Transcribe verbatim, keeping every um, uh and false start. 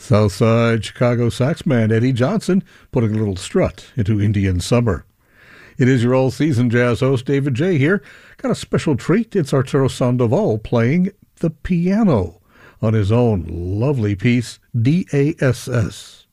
Southside Chicago saxman Eddie Johnson putting a little strut into Indian summer. It is your all-season jazz host, David J. here. Got a special treat. It's Arturo Sandoval playing the piano on his own lovely piece, D A S S.